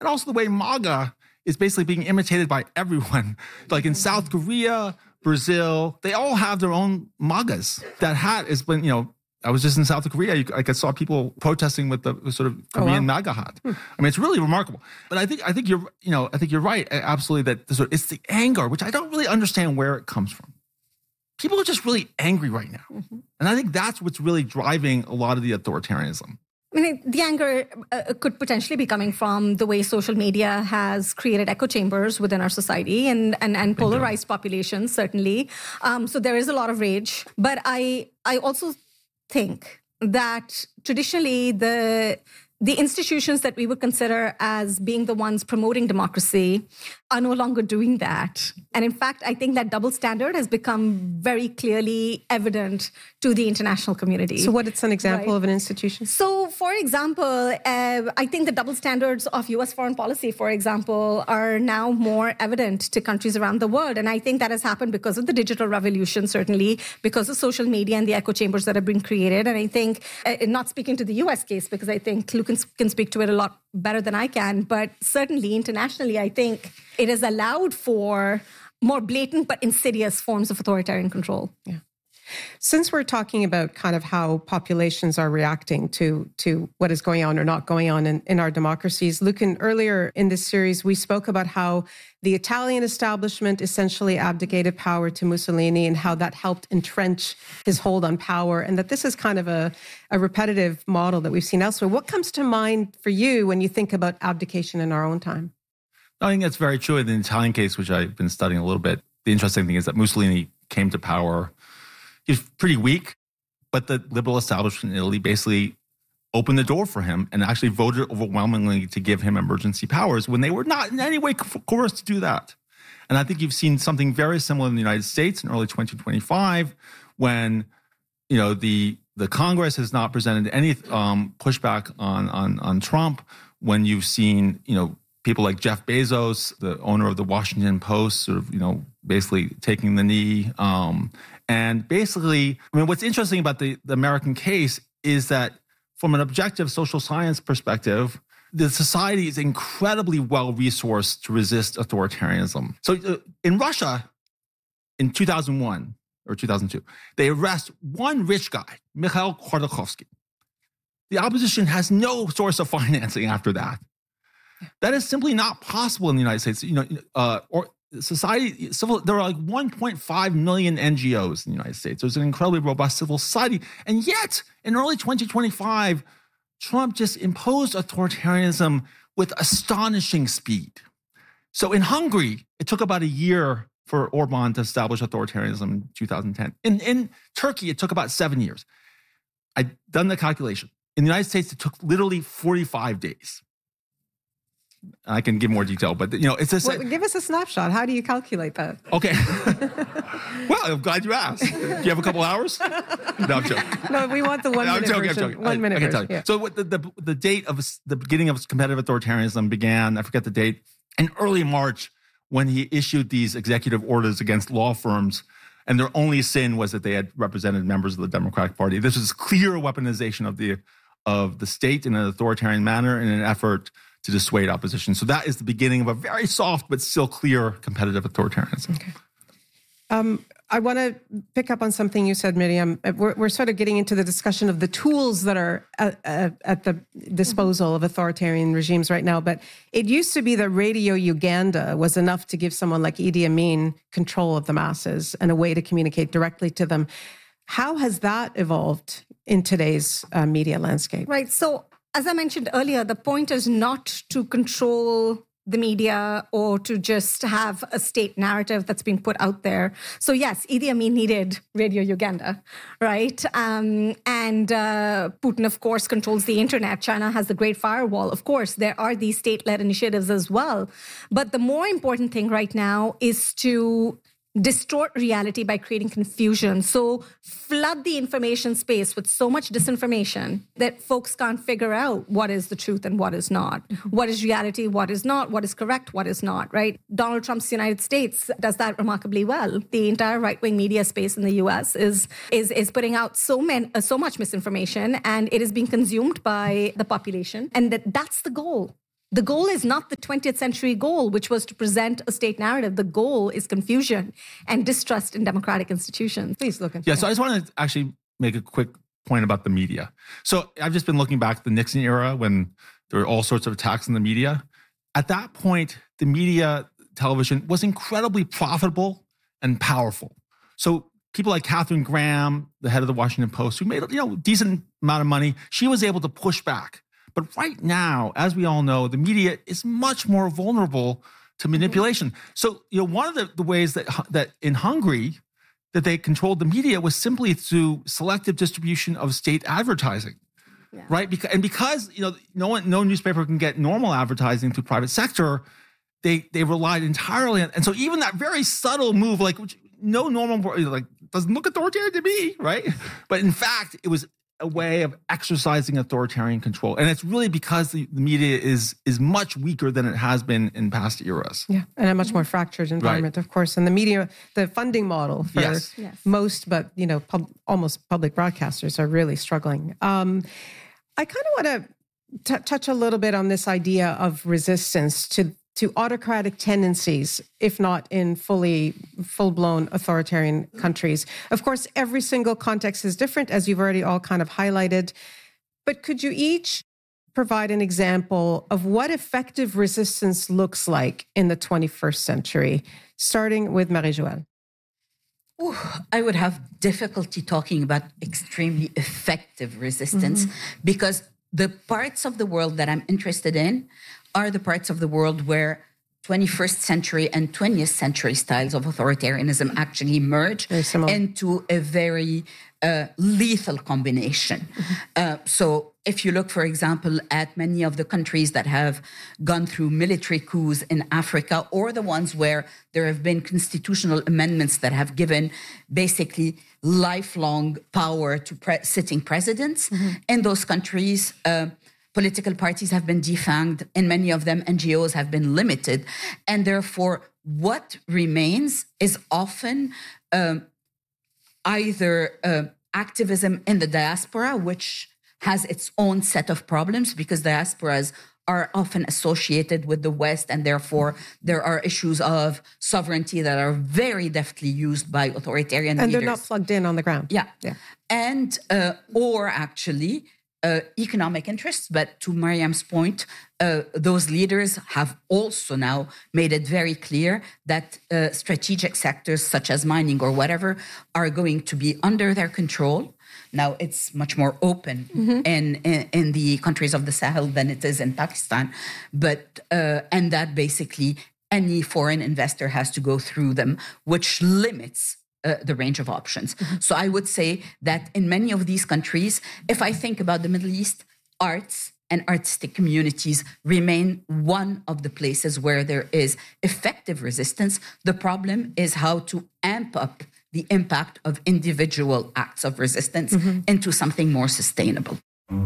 but also the way MAGA is basically being imitated by everyone. Like in South Korea, Brazil, they all have their own MAGAs. That hat has been, I was just in South Korea. I saw people protesting with the sort of Korean MAGA hat. I mean, it's really remarkable. But I think you're right. Absolutely, that it's the anger, which I don't really understand where it comes from. People are just really angry right now, and I think that's what's really driving a lot of the authoritarianism. I mean, the anger could potentially be coming from the way social media has created echo chambers within our society and polarized populations, certainly. So there is a lot of rage. But I also think that traditionally the institutions that we would consider as being the ones promoting democracy are no longer doing that. And in fact, I think that double standard has become very clearly evident to the international community. So what's an example of an institution? So, for example, I think the double standards of U.S. foreign policy, for example, are now more evident to countries around the world. And I think that has happened because of the digital revolution, certainly, because of social media and the echo chambers that have been created. And I think, not speaking to the U.S. case, because I think Luke can speak to it a lot better than I can, but certainly internationally, I think it has allowed for more blatant but insidious forms of authoritarian control. Yeah. Since we're talking about kind of how populations are reacting to what is going on or not going on in our democracies, Lucan, earlier in this series, we spoke about how the Italian establishment essentially abdicated power to Mussolini and how that helped entrench his hold on power, and that this is kind of a repetitive model that we've seen elsewhere. What comes to mind for you when you think about abdication in our own time? I think that's very true in the Italian case, which I've been studying a little bit. The interesting thing is that Mussolini came to power. He was pretty weak, but the liberal establishment in Italy basically opened the door for him and actually voted overwhelmingly to give him emergency powers when they were not in any way coerced to do that. And I think you've seen something very similar in the United States in early 2025 when, the Congress has not presented any pushback on Trump, when you've seen, people like Jeff Bezos, the owner of the Washington Post, sort of, basically taking the knee. And basically, what's interesting about the American case is that from an objective social science perspective, the society is incredibly well-resourced to resist authoritarianism. So in Russia, in 2001 or 2002, they arrest one rich guy, Mikhail Khodorkovsky. The opposition has no source of financing after that. That is simply not possible in the United States. Or society, there are like 1.5 million NGOs in the United States. There's an incredibly robust civil society. And yet, in early 2025, Trump just imposed authoritarianism with astonishing speed. So in Hungary, it took about a year for Orban to establish authoritarianism in 2010. In Turkey, it took about 7 years. I've done the calculation. In the United States, it took literally 45 days. I can give more detail, but it's just... Well, give us a snapshot. How do you calculate that? Okay. Well, I'm glad you asked. Do you have a couple hours? No, I'm joking. No, we want the 1 minute version. I'm joking. 1 minute I can tell you. Yeah. So what the date of the beginning of competitive authoritarianism began, I forget the date, in early March when he issued these executive orders against law firms, and their only sin was that they had represented members of the Democratic Party. This was clear weaponization of the state in an authoritarian manner in an effort to dissuade opposition. So that is the beginning of a very soft but still clear competitive authoritarianism. Okay. I want to pick up on something you said, Miriam. We're sort of getting into the discussion of the tools that are at the disposal of authoritarian regimes right now. But it used to be that Radio Uganda was enough to give someone like Idi Amin control of the masses and a way to communicate directly to them. How has that evolved in today's media landscape? Right. So, as I mentioned earlier, the point is not to control the media or to just have a state narrative that's being put out there. So yes, Idi Amin needed Radio Uganda, right? And Putin, of course, controls the internet. China has the Great Firewall. Of course, there are these state-led initiatives as well. But the more important thing right now is to distort reality by creating confusion. So flood the information space with so much disinformation that folks can't figure out what is the truth and what is not. What is reality, what is not, what is correct, what is not, right? Donald Trump's United States does that remarkably well. The entire right-wing media space in the US is putting out so much misinformation, and it is being consumed by the population. And that's the goal. The goal is not the 20th century goal, which was to present a state narrative. The goal is confusion and distrust in democratic institutions. Please look. Yeah, so I just want to actually make a quick point about the media. So I've just been looking back at the Nixon era when there were all sorts of attacks on the media. At that point, the media, television, was incredibly profitable and powerful. So people like Katharine Graham, the head of the Washington Post, who made a decent amount of money, she was able to push back. But right now, as we all know, the media is much more vulnerable to manipulation. So, one of the ways that in Hungary that they controlled the media was simply through selective distribution of state advertising, right? Because no newspaper can get normal advertising through private sector, they relied entirely on. And so even that very subtle move, which no normal doesn't look authoritarian to me, right? But in fact, it was a way of exercising authoritarian control. And it's really because the media is much weaker than it has been in past eras. Yeah, and a much more fractured environment, of course. And the media, the funding model for most, but almost public broadcasters are really struggling. I kind of want to touch a little bit on this idea of resistance to autocratic tendencies, if not in full-blown authoritarian countries. Of course, every single context is different, as you've already all kind of highlighted. But could you each provide an example of what effective resistance looks like in the 21st century, starting with Marie-Joëlle? I would have difficulty talking about extremely effective resistance because the parts of the world that I'm interested in are the parts of the world where 21st century and 20th century styles of authoritarianism actually merge into a very lethal combination. So if you look, for example, at many of the countries that have gone through military coups in Africa, or the ones where there have been constitutional amendments that have given basically lifelong power to sitting presidents, in those countries, political parties have been defanged. In many of them, NGOs have been limited. And therefore, what remains is often either activism in the diaspora, which has its own set of problems because diasporas are often associated with the West, and therefore there are issues of sovereignty that are very deftly used by authoritarian leaders. And they're not plugged in on the ground. Yeah. And, or actually, economic interests. But to Mariam's point, those leaders have also now made it very clear that strategic sectors such as mining or whatever are going to be under their control. Now, it's much more open in the countries of the Sahel than it is in Pakistan. But and that basically any foreign investor has to go through them, which limits the range of options. So I would say that in many of these countries, if I think about the Middle East, arts and artistic communities remain one of the places where there is effective resistance. The problem is how to amp up the impact of individual acts of resistance into something more sustainable.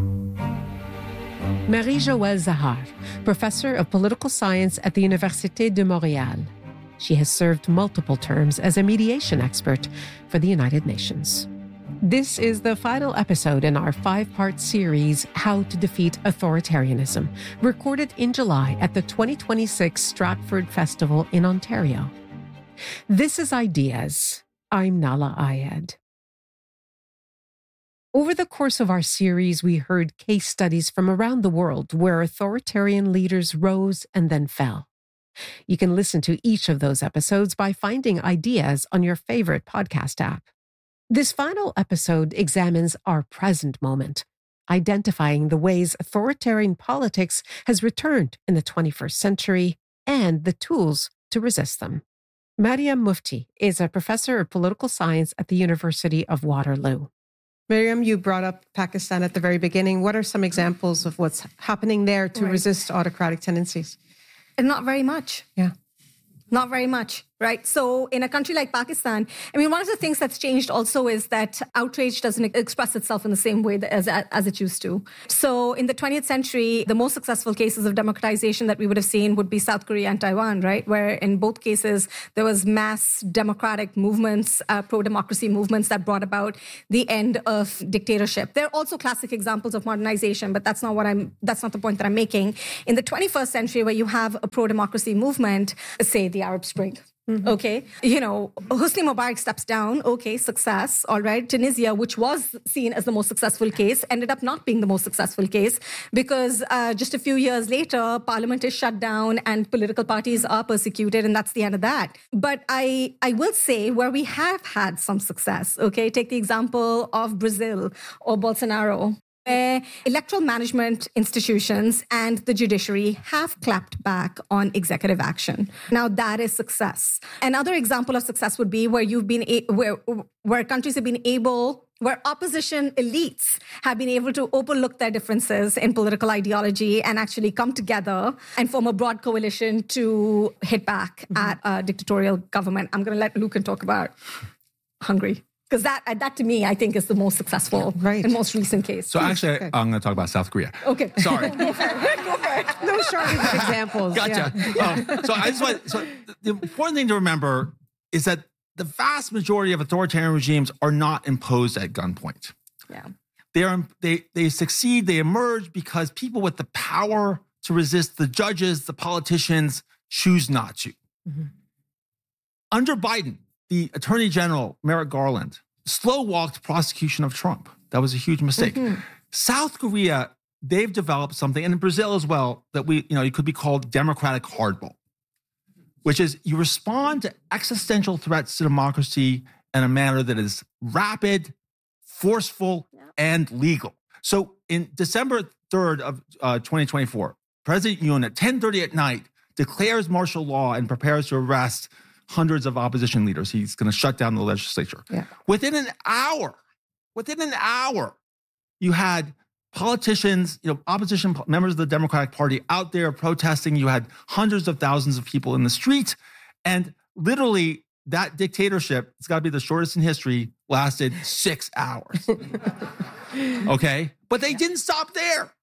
Marie-Joëlle Zahar, professor of political science at the Université de Montréal. She has served multiple terms as a mediation expert for the United Nations. This is the final episode in our 5-part series, How to Defeat Authoritarianism, recorded in July at the 2026 Stratford Festival in Ontario. This is Ideas. I'm Nahlah Ayed. Over the course of our series, we heard case studies from around the world where authoritarian leaders rose and then fell. You can listen to each of those episodes by finding Ideas on your favorite podcast app. This final episode examines our present moment, identifying the ways authoritarian politics has returned in the 21st century and the tools to resist them. Mariam Mufti is a professor of political science at the University of Waterloo. Mariam, you brought up Pakistan at the very beginning. What are some examples of what's happening there to resist autocratic tendencies? And not very much. Yeah. Not very much. right? So in a country like Pakistan, I mean, one of the things that's changed also is that outrage doesn't express itself in the same way as it used to. So in the 20th century, the most successful cases of democratization that we would have seen would be South Korea and Taiwan, right? Where in both cases, there was mass democratic movements, pro-democracy movements that brought about the end of dictatorship. There are also classic examples of modernization, but that's not the point that I'm making. In the 21st century, where you have a pro-democracy movement, say the Arab Spring, okay, Hosni Mubarak steps down. Okay, success. All right. Tunisia, which was seen as the most successful case, ended up not being the most successful case because just a few years later, parliament is shut down and political parties are persecuted, and that's the end of that. But I will say where we have had some success, okay, take the example of Brazil or Bolsonaro, where electoral management institutions and the judiciary have clapped back on executive action. Now that is success. Another example of success would be where where countries have been able, where opposition elites have been able to overlook their differences in political ideology and actually come together and form a broad coalition to hit back at a dictatorial government. I'm going to let Lucan talk about Hungary. Because that to me, I think, is the most successful and most recent case. So actually, I'm going to talk about South Korea. Okay. Sorry. Go for it. No shortage of examples. Gotcha. Yeah. So the important thing to remember is that the vast majority of authoritarian regimes are not imposed at gunpoint. Yeah. They succeed, they emerge because people with the power to resist the judges, the politicians, choose not to. Mm-hmm. Under Biden, the Attorney General, Merrick Garland, slow-walked prosecution of Trump. That was a huge mistake. South Korea, they've developed something, and in Brazil as well, that it could be called democratic hardball, which is you respond to existential threats to democracy in a manner that is rapid, forceful, and legal. So in December 3rd of 2024, President Yoon at 10:30 at night declares martial law and prepares to arrest hundreds of opposition leaders. He's going to shut down the legislature. Yeah. Within an hour, you had politicians, opposition members of the Democratic Party out there protesting. You had hundreds of thousands of people in the street. And literally that dictatorship, it's got to be the shortest in history, lasted 6 hours. Okay? But they didn't stop there.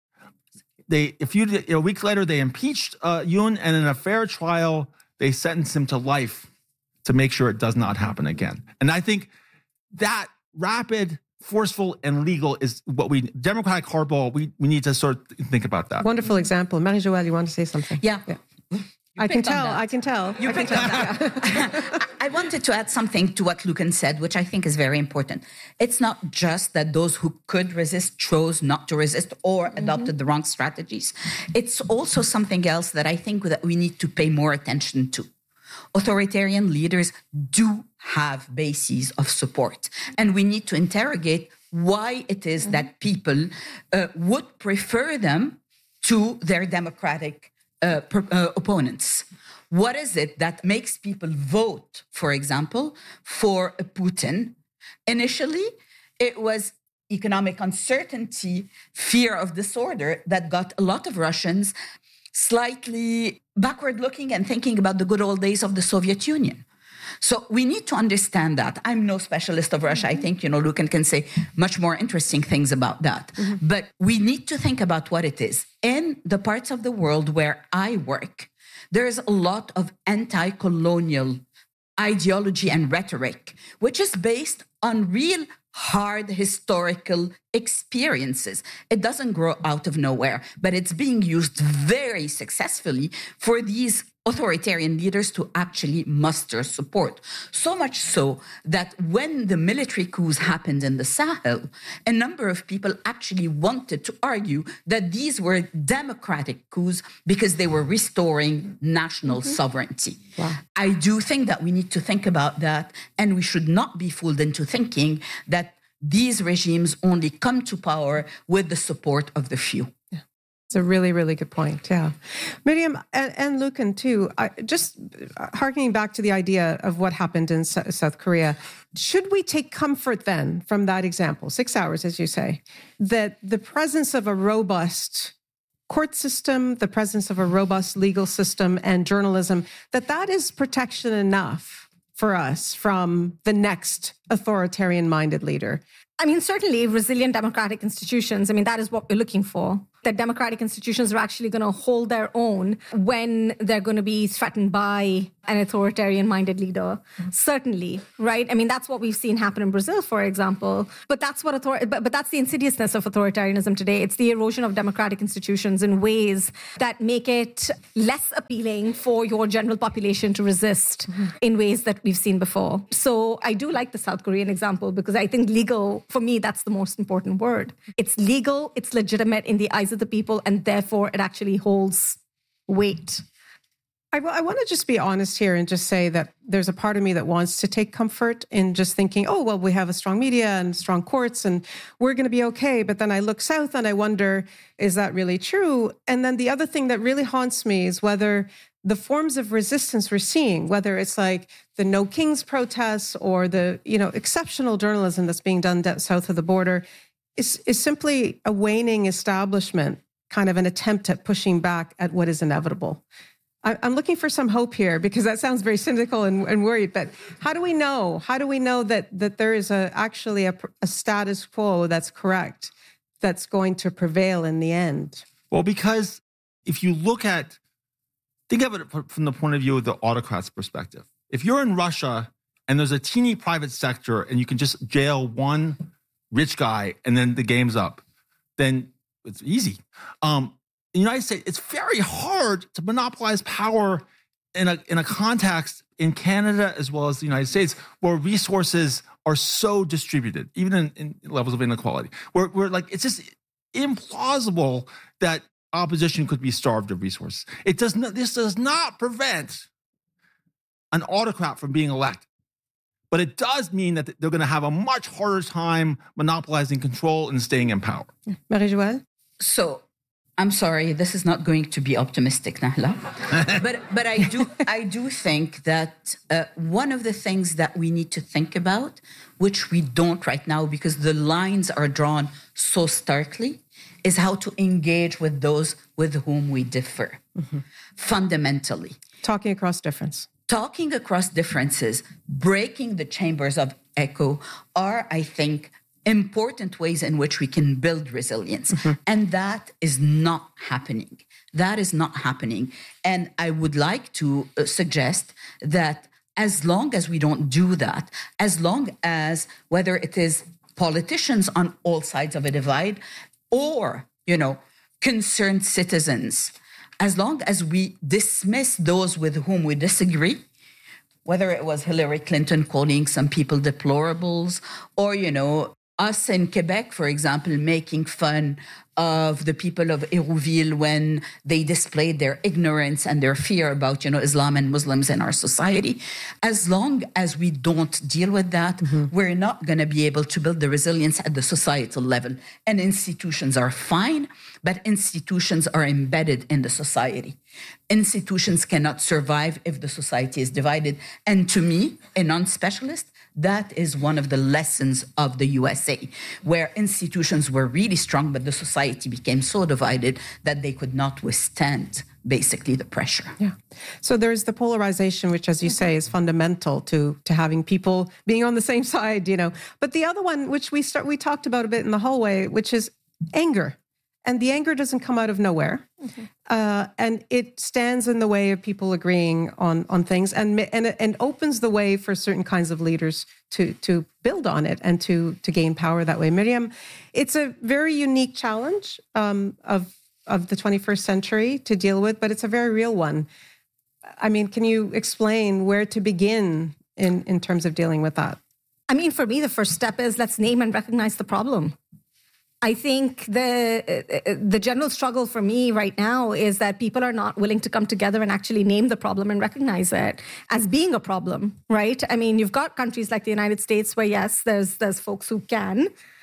A week later, they impeached Yoon, and in a fair trial, they sentenced him to life to make sure it does not happen again. And I think that rapid, forceful, and legal is what democratic hardball, we need to sort of think about that. Wonderful example. Marie-Joëlle, you want to say something? Yeah. I can tell. You picked on that. I wanted to add something to what Lucan said, which I think is very important. It's not just that those who could resist chose not to resist or adopted the wrong strategies. It's also something else that I think that we need to pay more attention to. Authoritarian leaders do have bases of support, and we need to interrogate why it is that people would prefer them to their democratic opponents. What is it that makes people vote, for example, for Putin? Initially, it was economic uncertainty, fear of disorder that got a lot of Russians slightly backward looking and thinking about the good old days of the Soviet Union. So we need to understand that. I'm no specialist of Russia. I think, Lucan can say much more interesting things about that. But we need to think about what it is. In the parts of the world where I work, there is a lot of anti-colonial ideology and rhetoric, which is based on real hard historical experiences. It doesn't grow out of nowhere, but it's being used very successfully for these authoritarian leaders to actually muster support. So much so that when the military coups happened in the Sahel, a number of people actually wanted to argue that these were democratic coups because they were restoring national sovereignty. Wow. I do think that we need to think about that, and we should not be fooled into thinking that these regimes only come to power with the support of the few. It's a really, really good point. Yeah. Miriam and Lucan too, just harkening back to the idea of what happened in South Korea, should we take comfort then from that example, 6 hours, as you say, that the presence of a robust court system, the presence of a robust legal system and journalism, that is protection enough for us from the next authoritarian-minded leader. I mean, certainly resilient democratic institutions, I mean, that is what we're looking for. That democratic institutions are actually going to hold their own when they're going to be threatened by an authoritarian-minded leader. Certainly, right? I mean, that's what we've seen happen in Brazil, for example. But that's but that's the insidiousness of authoritarianism today. It's the erosion of democratic institutions in ways that make it less appealing for your general population to resist in ways that we've seen before. So I do like the South Korean example because I think legal, for me, that's the most important word. It's legal, it's legitimate in the eyes of the people, and therefore it actually holds weight. I want to just be honest here and just say that there's a part of me that wants to take comfort in just thinking, oh, well, we have a strong media and strong courts and we're going to be okay. But then I look south and I wonder, is that really true? And then the other thing that really haunts me is whether the forms of resistance we're seeing, whether it's like the No Kings protests or the, exceptional journalism that's being done south of the border, is simply a waning establishment, kind of an attempt at pushing back at what is inevitable. I'm looking for some hope here because that sounds very cynical and worried. But how do we know? How do we know that there is actually a status quo that's correct, that's going to prevail in the end? Well, because if you think of it from the point of view of the autocrat's perspective. If you're in Russia and there's a teeny private sector and you can just jail one rich guy and then the game's up, then it's easy. In the United States, it's very hard to monopolize power in a context in Canada as well as the United States where resources are so distributed, even in levels of inequality, where it's just implausible that opposition could be starved of resources. This does not prevent an autocrat from being elected, but it does mean that they're going to have a much harder time monopolizing control and staying in power. Marie-Joëlle? So, I'm sorry, this is not going to be optimistic, Nahla. but I do think that one of the things that we need to think about, which we don't right now because the lines are drawn so starkly, is how to engage with those with whom we differ, fundamentally. Talking across differences, breaking the chambers of echo are, I think, important ways in which we can build resilience. And that is not happening. And I would like to suggest that as long as we don't do that, as long as whether it is politicians on all sides of a divide or, concerned citizens, as long as we dismiss those with whom we disagree, whether it was Hillary Clinton calling some people deplorables or, us in Quebec, for example, making fun of the people of Hérouville when they displayed their ignorance and their fear about, Islam and Muslims in our society. As long as we don't deal with that, we're not going to be able to build the resilience at the societal level. And institutions are fine, but institutions are embedded in the society. Institutions cannot survive if the society is divided. And to me, a non-specialist, that is one of the lessons of the USA, where institutions were really strong, but the society became so divided that they could not withstand, basically, the pressure. Yeah. So there's the polarization, which, as you say, is fundamental to having people being on the same side, But the other one, which we talked about a bit in the hallway, which is anger. And the anger doesn't come out of nowhere. And it stands in the way of people agreeing on things and opens the way for certain kinds of leaders to build on it and to gain power that way. Miriam, it's a very unique challenge of the 21st century to deal with, but it's a very real one. I mean, can you explain where to begin in terms of dealing with that? I mean, for me, the first step is let's name and recognize the problem. I think the general struggle for me right now is that people are not willing to come together and actually name the problem and recognize it as being a problem, right? I mean, you've got countries like the United States where, yes, there's folks who can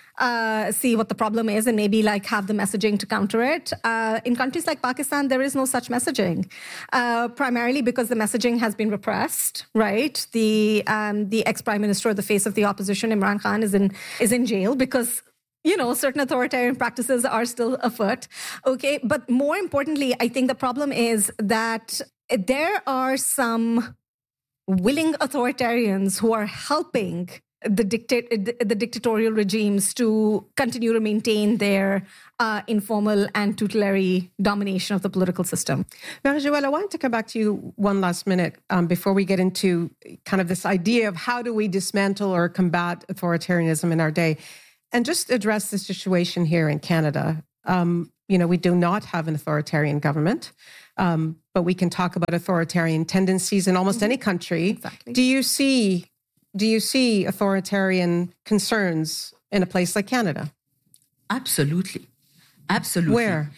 see what the problem is and maybe have the messaging to counter it. In countries like Pakistan, there is no such messaging, primarily because the messaging has been repressed, right? The ex-prime minister, or the face of the opposition, Imran Khan, is in jail because certain authoritarian practices are still afoot. Okay. But more importantly, I think the problem is that there are some willing authoritarians who are helping the dictatorial regimes to continue to maintain their informal and tutelary domination of the political system. Marie-Joëlle, I wanted to come back to you one last minute before we get into kind of this idea of how do we dismantle or combat authoritarianism in our day, and just address the situation here in Canada. We do not have an authoritarian government, but we can talk about authoritarian tendencies in almost any country. Exactly. Do you see authoritarian concerns in a place like Canada? Absolutely. Absolutely. Where?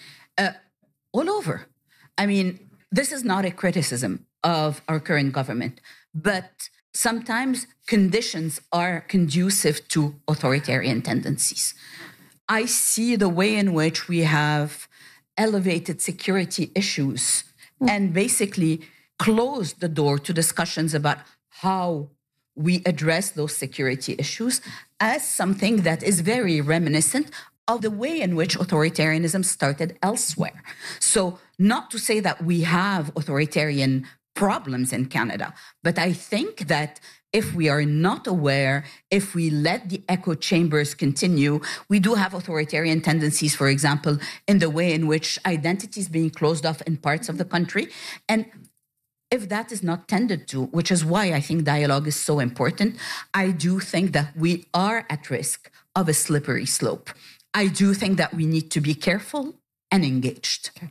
All over. I mean, this is not a criticism of our current government, but sometimes conditions are conducive to authoritarian tendencies. I see the way in which we have elevated security issues and basically closed the door to discussions about how we address those security issues as something that is very reminiscent of the way in which authoritarianism started elsewhere. So not to say that we have authoritarian problems in Canada, but I think that if we are not aware, if we let the echo chambers continue, we do have authoritarian tendencies, for example, in the way in which identity is being closed off in parts of the country. And if that is not tended to, which is why I think dialogue is so important, I do think that we are at risk of a slippery slope. I do think that we need to be careful and engaged. Okay.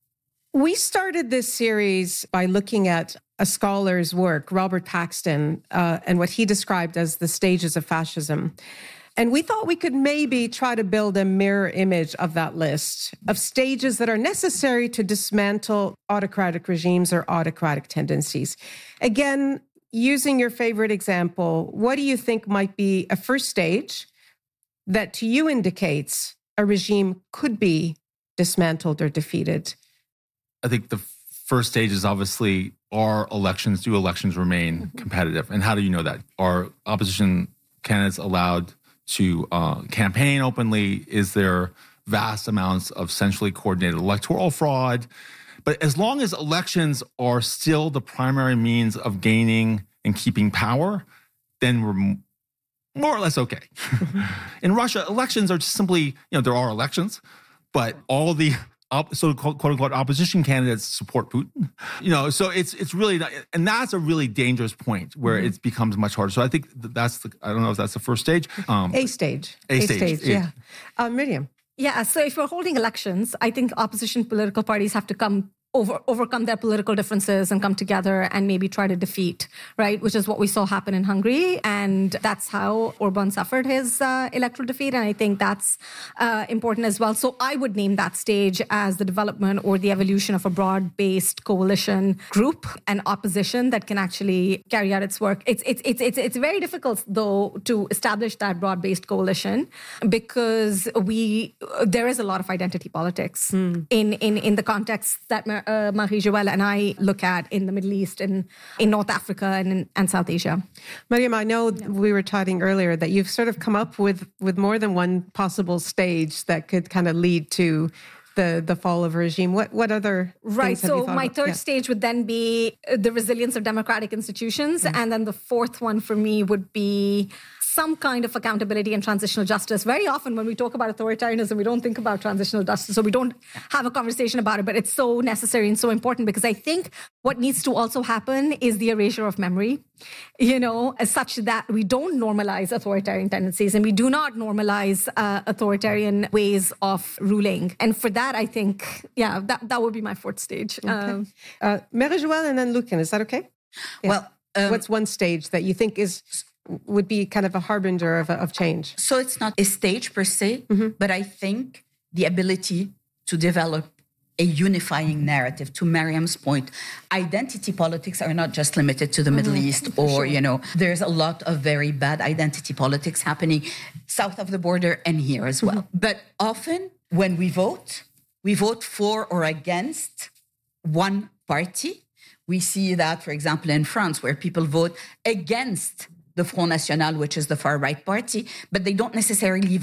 We started this series by looking at a scholar's work, Robert Paxton, and what he described as the stages of fascism. And we thought we could maybe try to build a mirror image of that list of stages that are necessary to dismantle autocratic regimes or autocratic tendencies. Again, using your favorite example, what do you think might be a first stage that to you indicates a regime could be dismantled or defeated? I think the first stage is obviously, do elections remain competitive? And how do you know that? Are opposition candidates allowed to campaign openly? Is there vast amounts of centrally coordinated electoral fraud? But as long as elections are still the primary means of gaining and keeping power, then we're more or less okay. In Russia, elections are just simply, there are elections, but all the so-called quote-unquote opposition candidates support Putin. So it's really not, and that's a really dangerous point where it becomes much harder. So I think I don't know if that's the first stage. A stage, yeah. Miriam? Yeah, so if we're holding elections, I think opposition political parties have to overcome their political differences and come together and maybe try to defeat, right? Which is what we saw happen in Hungary. And that's how Orban suffered his electoral defeat. And I think that's important as well. So I would name that stage as the development or the evolution of a broad-based coalition group and opposition that can actually carry out its work. It's very difficult, though, to establish that broad-based coalition because there is a lot of identity politics in the context that Marie-Joëlle and I look at in the Middle East and in North Africa and South Asia. Miriam, I know we were chatting earlier that you've sort of come up with more than one possible stage that could kind of lead to the fall of a regime. What other right? things have you So thought my of? third stage would then be the resilience of democratic institutions, and then the fourth one for me would be some kind of accountability and transitional justice. Very often when we talk about authoritarianism, we don't think about transitional justice, so we don't have a conversation about it, but it's so necessary and so important because I think what needs to also happen is the erasure of memory, as such that we don't normalize authoritarian tendencies and we do not normalize authoritarian ways of ruling. And for that, I think, that would be my fourth stage. Okay. Marie-Joëlle and then Lucan, is that okay? Yeah. Well, what's one stage that you think would be kind of a harbinger of change? So it's not a stage per se, but I think the ability to develop a unifying narrative. To Mariam's point, identity politics are not just limited to the Middle East or, there's a lot of very bad identity politics happening south of the border and here as well. But often when we vote for or against one party. We see that, for example, in France, where people vote against the Front National, which is the far-right party, but they don't necessarily vote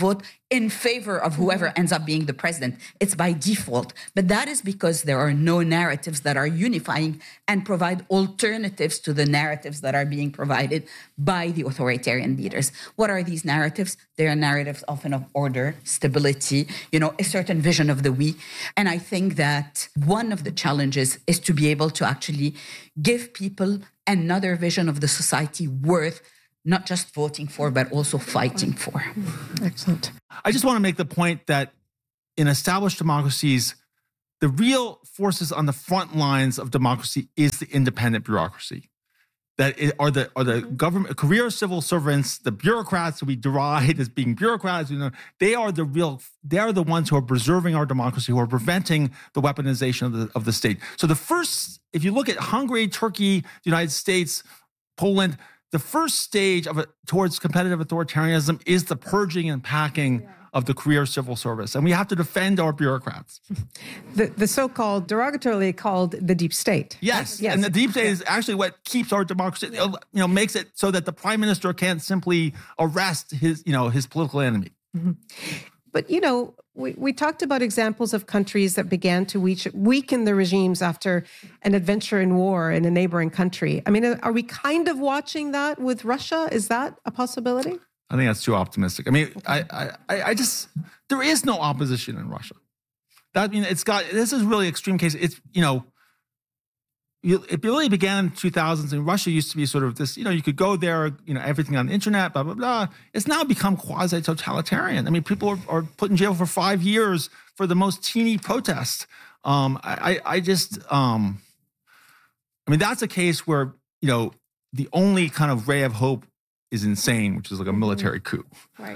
in favor of whoever ends up being the president. It's by default. But that is because there are no narratives that are unifying and provide alternatives to the narratives that are being provided by the authoritarian leaders. What are these narratives? They are narratives often of order, stability, a certain vision of the we. And I think that one of the challenges is to be able to actually give people another vision of the society worth not just voting for, but also fighting for. Excellent. I just want to make the point that in established democracies, the real forces on the front lines of democracy is the independent bureaucracy. That are the government, career civil servants, the bureaucrats who we deride as being bureaucrats. They are the ones who are preserving our democracy, who are preventing the weaponization of the state. So if you look at Hungary, Turkey, the United States, Poland, the first stage towards competitive authoritarianism is the purging and packing of the career civil service. And we have to defend our bureaucrats. The so-called, derogatorily called, the deep state. Yes. And the deep state is actually what keeps our democracy, makes it so that the prime minister can't simply arrest his political enemy. Mm-hmm. But, we talked about examples of countries that began to weaken the regimes after an adventure in war in a neighboring country. I mean, are we kind of watching that with Russia? Is that a possibility? I think that's too optimistic. I mean, I just, there is no opposition in Russia. This is really extreme case. It's, it really began in the 2000s, and Russia used to be sort of this, you could go there, everything on the internet, blah, blah, blah. It's now become quasi-totalitarian. I mean, people are put in jail for 5 years for the most teeny protest. That's a case where, the only kind of ray of hope is insane, which is like a military coup. Right.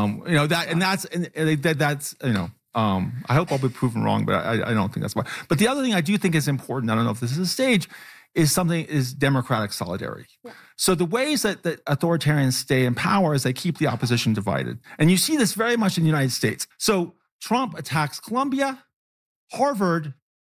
I hope I'll be proven wrong, but I don't think that's why. But the other thing I do think is important, I don't know if this is a stage, is democratic solidarity. Yeah. So the ways that authoritarians stay in power is they keep the opposition divided. And you see this very much in the United States. So Trump attacks Columbia, Harvard,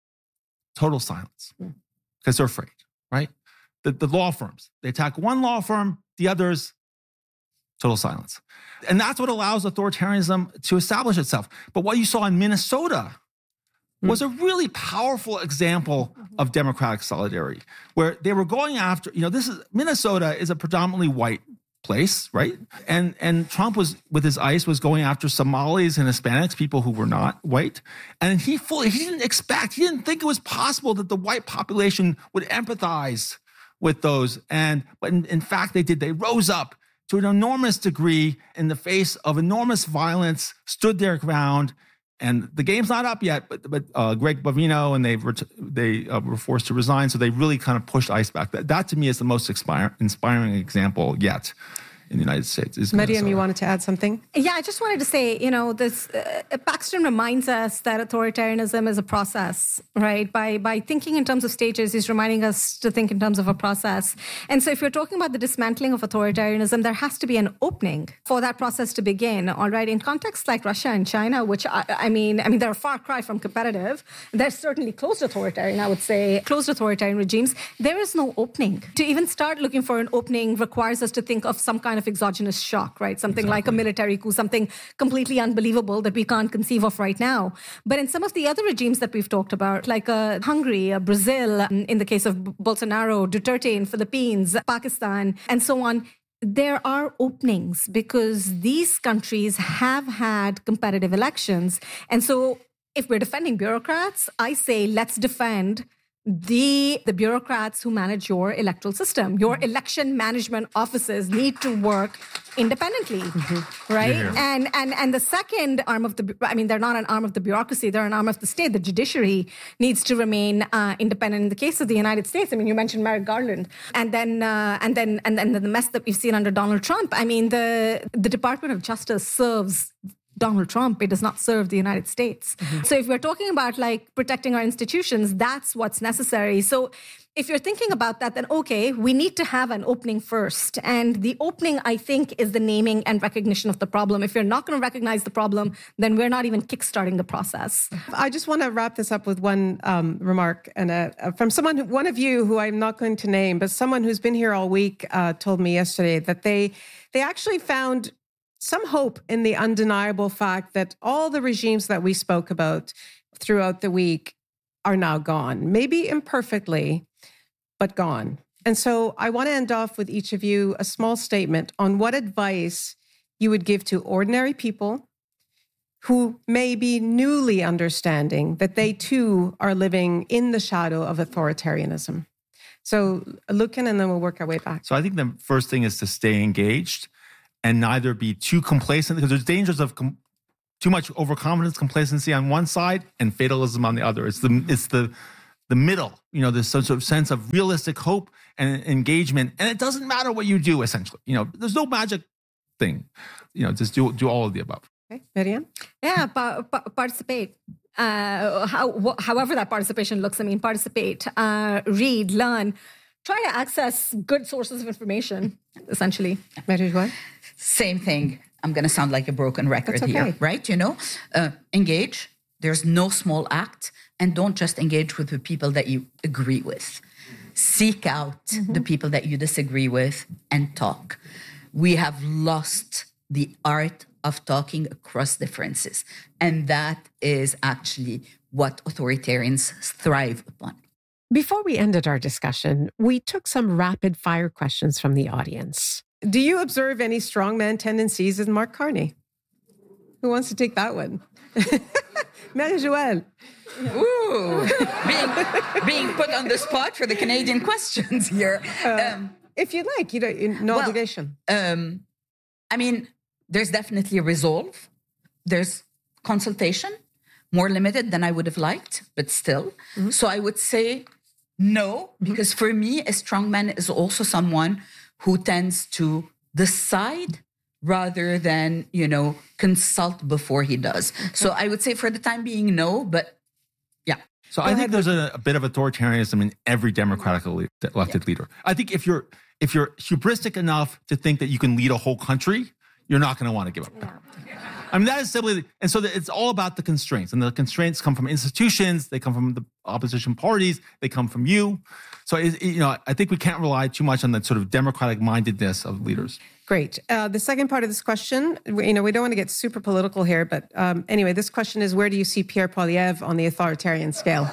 total silence, because they're afraid, right? The law firms, they attack one law firm, the others, total silence. And that's what allows authoritarianism to establish itself. But what you saw in Minnesota was a really powerful example of democratic solidarity, where they were going after, Minnesota is a predominantly white place, right? And Trump with his ICE was going after Somalis and Hispanics, people who were not white. And he didn't think it was possible that the white population would empathize with those. But in fact, they did. They rose up to an enormous degree in the face of enormous violence, stood their ground, and the game's not up yet. But Greg Bovino and they were forced to resign, so they really kind of pushed ICE back. That to me is the most inspiring example yet in the United States. Mariam, you wanted to add something? Yeah, I just wanted to say, this Paxton reminds us that authoritarianism is a process, right? By thinking in terms of stages, he's reminding us to think in terms of a process. And so if you're talking about the dismantling of authoritarianism, there has to be an opening for that process to begin, all right? In contexts like Russia and China, which, I mean, they're a far cry from competitive. They're certainly closed authoritarian, I would say, closed authoritarian regimes. There is no opening. To even start looking for an opening requires us to think of some kind of exogenous shock, right? Something like a military coup, something completely unbelievable that we can't conceive of right now. But in some of the other regimes that we've talked about, like Hungary, Brazil, in the case of Bolsonaro, Duterte in Philippines, Pakistan, and so on, there are openings because these countries have had competitive elections. And so if we're defending bureaucrats, I say let's defend the bureaucrats who manage your electoral system. Your election management offices need to work independently, right? Yeah. And the second arm of they're not an arm of the bureaucracy, they're an arm of the state. The judiciary needs to remain independent. In the case of the United States, I mean, you mentioned Merrick Garland, and then the mess that we've seen under Donald Trump. I mean, the Department of Justice serves Donald Trump. It does not serve the United States. So if we're talking about protecting our institutions, that's what's necessary. So if you're thinking about that, then okay, we need to have an opening first. And the opening, I think, is the naming and recognition of the problem. If you're not going to recognize the problem, then we're not even kickstarting the process. I just want to wrap this up with one remark and from one of you who I'm not going to name, but someone who's been here all week told me yesterday that they actually found some hope in the undeniable fact that all the regimes that we spoke about throughout the week are now gone, maybe imperfectly, but gone. And so I want to end off with each of you a small statement on what advice you would give to ordinary people who may be newly understanding that they too are living in the shadow of authoritarianism. So Lucan, and then we'll work our way back. So I think the first thing is to stay engaged and neither be too complacent, because there's dangers of too much overconfidence, complacency on one side and fatalism on the other. It's the middle, this sort of sense of realistic hope and engagement. And it doesn't matter what you do, essentially. There's no magic thing. Just do all of the above. Okay, Miriam? Yeah, participate. However that participation looks. Participate, read, learn, try to access good sources of information, essentially. Marie-Joëlle? Same thing. I'm going to sound like a broken record here, right? Engage. There's no small act. And don't just engage with the people that you agree with. Seek out the people that you disagree with and talk. We have lost the art of talking across differences. And that is actually what authoritarians thrive upon. Before we ended our discussion, we took some rapid fire questions from the audience. Do you observe any strongman tendencies in Mark Carney? Who wants to take that one? Marie-Joëlle. Ooh, being put on the spot for the Canadian questions here. If you'd like, no obligation. There's definitely a resolve. There's consultation, more limited than I would have liked, but still. Mm-hmm. So I would say no, because for me, a strongman is also someone who tends to decide rather than, consult before he does. Okay. So I would say for the time being, no, but yeah. So I think there's a bit of authoritarianism in every democratically elected leader. I think if you're hubristic enough to think that you can lead a whole country, you're not going to want to give up. Yeah. That is simply, and so it's all about the constraints. And the constraints come from institutions, they come from the opposition parties, they come from you. So, I think we can't rely too much on that sort of democratic mindedness of leaders. Great. The second part of this question, we don't want to get super political here, but anyway, this question is, where do you see Pierre Poilievre on the authoritarian scale?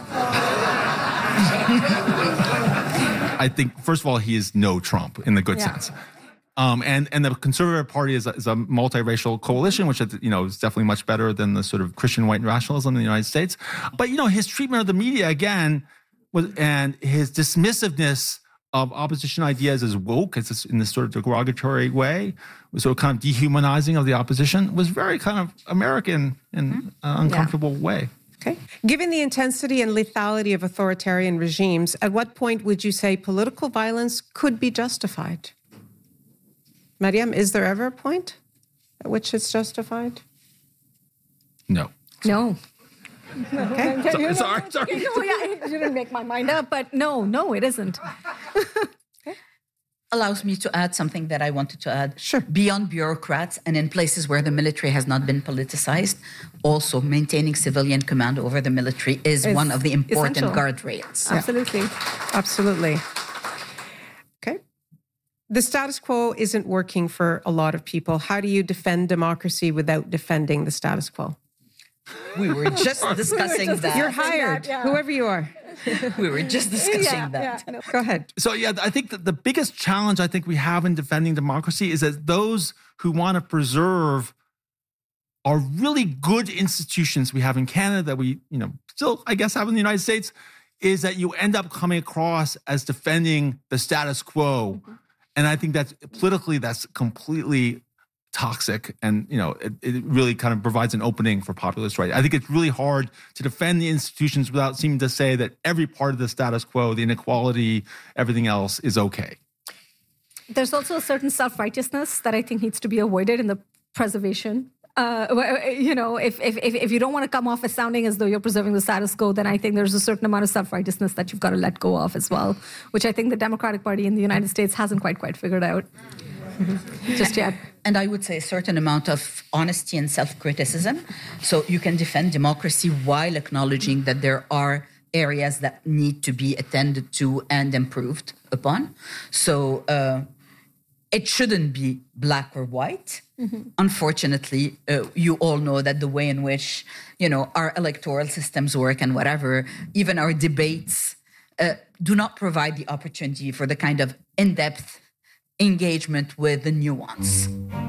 I think, first of all, he is no Trump in the good sense. And the Conservative Party is a multiracial coalition, which is definitely much better than the sort of Christian white nationalism in the United States. But his treatment of the media again and his dismissiveness of opposition ideas as woke, as in this sort of derogatory way, was sort of kind of dehumanizing of the opposition, was very kind of American in an uncomfortable way. Okay. Given the intensity and lethality of authoritarian regimes, at what point would you say political violence could be justified? Mariam, is there ever a point at which it's justified? No. No. Okay. Sorry. You didn't make my mind up, but no, it isn't. Okay. Allows me to add something that I wanted to add. Sure. Beyond bureaucrats and in places where the military has not been politicized, also maintaining civilian command over the military is one of the important guardrails. Absolutely. Absolutely. Okay. The status quo isn't working for a lot of people. How do you defend democracy without defending the status quo? We were just discussing that. You're hired, whoever you are. We were just discussing that. Yeah. Go ahead. So, I think that the biggest challenge I think we have in defending democracy is that those who want to preserve our really good institutions we have in Canada that we, still, I guess, have in the United States, is that you end up coming across as defending the status quo. Mm-hmm. And I think that's politically, that's completely toxic, and it really kind of provides an opening for populist right. I think it's really hard to defend the institutions without seeming to say that every part of the status quo, the inequality, everything else is okay. There's also a certain self-righteousness that I think needs to be avoided in the preservation. If you don't want to come off as sounding as though you're preserving the status quo, then I think there's a certain amount of self-righteousness that you've got to let go of as well, which I think the Democratic Party in the United States hasn't quite figured out. Just yet. And I would say a certain amount of honesty and self-criticism. So you can defend democracy while acknowledging that there are areas that need to be attended to and improved upon. So it shouldn't be black or white. Unfortunately, you all know that the way in which, our electoral systems work and whatever, even our debates do not provide the opportunity for the kind of in-depth engagement with the nuance.